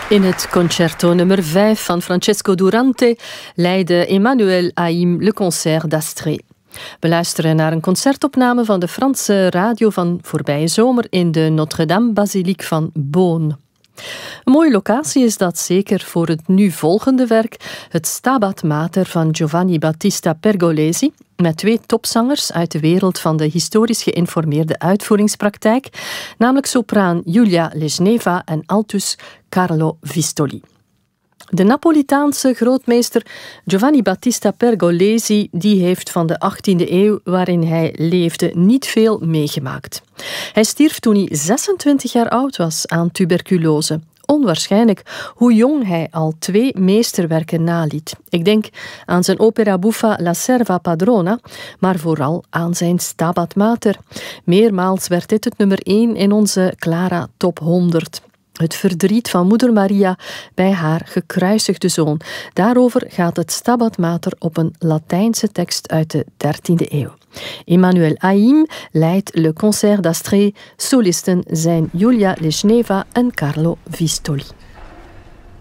In het concerto nummer 5 van Francesco Durante leidde Emmanuel Haïm Le Concert d'Astrée. We luisteren naar een concertopname van de Franse radio van voorbije zomer in de Notre-Dame-basiliek van Beaune. Een mooie locatie is dat zeker voor het nu volgende werk, het Stabat Mater van Giovanni Battista Pergolesi, met 2 topzangers uit de wereld van de historisch geïnformeerde uitvoeringspraktijk, namelijk sopraan Julia Lesneva en altus Carlo Vistoli. De Napolitaanse grootmeester Giovanni Battista Pergolesi die heeft van de 18e eeuw waarin hij leefde niet veel meegemaakt. Hij stierf toen hij 26 jaar oud was aan tuberculose. Onwaarschijnlijk hoe jong hij al 2 meesterwerken naliet. Ik denk aan zijn opera buffa La Serva Padrona, maar vooral aan zijn Stabat Mater. Meermaals werd dit het nummer 1 in onze Clara Top 100. Het verdriet van moeder Maria bij haar gekruisigde zoon. Daarover gaat het Stabat Mater op een Latijnse tekst uit de 13e eeuw. Emmanuel Haïm leidt Le Concert d'Astrée. Solisten zijn Julia Lesneva en Carlo Vistoli.